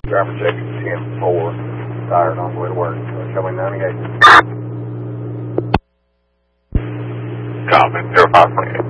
Driver check 10-4, tired on the way to work. Showing 98. Common 0528.